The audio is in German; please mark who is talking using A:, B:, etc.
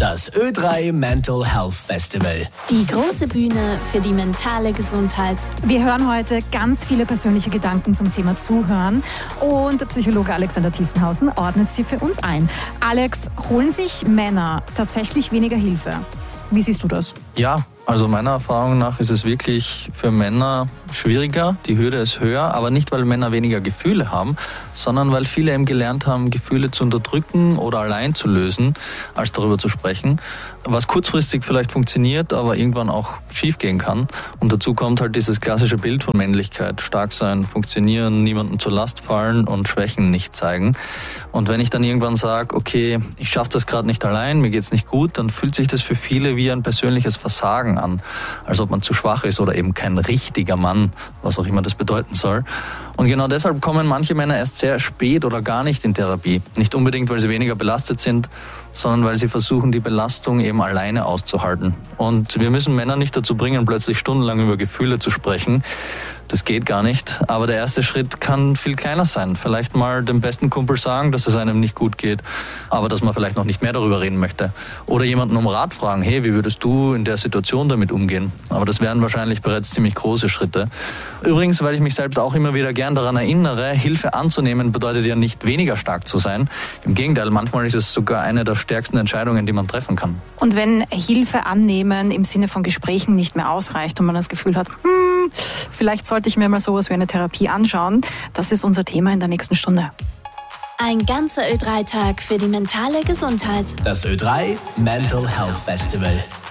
A: Das Ö3 Mental Health Festival.
B: Die große Bühne für die mentale Gesundheit.
C: Wir hören heute ganz viele persönliche Gedanken zum Thema Zuhören und Psychologe Alexander Thiesenhausen ordnet sie für uns ein. Alex, holen sich Männer tatsächlich weniger Hilfe? Wie siehst du das?
D: Ja, also meiner Erfahrung nach ist es wirklich für Männer schwieriger, die Hürde ist höher, aber nicht, weil Männer weniger Gefühle haben, sondern weil viele eben gelernt haben, Gefühle zu unterdrücken oder allein zu lösen, als darüber zu sprechen, was kurzfristig vielleicht funktioniert, aber irgendwann auch schief gehen kann. Und dazu kommt halt dieses klassische Bild von Männlichkeit, stark sein, funktionieren, niemandem zur Last fallen und Schwächen nicht zeigen. Und wenn ich dann irgendwann sage, okay, ich schaffe das gerade nicht allein, mir geht's nicht gut, dann fühlt sich das für viele wie ein persönliches Versagen an, als ob man zu schwach ist oder eben kein richtiger Mann, was auch immer das bedeuten soll. Und genau deshalb kommen manche Männer erst sehr spät oder gar nicht in Therapie. Nicht unbedingt, weil sie weniger belastet sind, sondern weil sie versuchen, die Belastung eben alleine auszuhalten. Und wir müssen Männer nicht dazu bringen, plötzlich stundenlang über Gefühle zu sprechen. Das geht gar nicht. Aber der erste Schritt kann viel kleiner sein. Vielleicht mal dem besten Kumpel sagen, dass es einem nicht gut geht, aber dass man vielleicht noch nicht mehr darüber reden möchte. Oder jemanden um Rat fragen, hey, wie würdest du in der Situation damit umgehen? Aber das wären wahrscheinlich bereits ziemlich große Schritte. Übrigens, weil ich mich selbst auch immer wieder gern daran erinnere, Hilfe anzunehmen bedeutet ja nicht weniger stark zu sein. Im Gegenteil, manchmal ist es sogar eine der stärksten Entscheidungen, die man treffen kann.
C: Und wenn Hilfe annehmen im Sinne von Gesprächen nicht mehr ausreicht und man das Gefühl hat, vielleicht sollte ich mir mal sowas wie eine Therapie anschauen, das ist unser Thema in der nächsten Stunde.
B: Ein ganzer Ö3-Tag für die mentale Gesundheit.
A: Das Ö3 Mental Health Festival.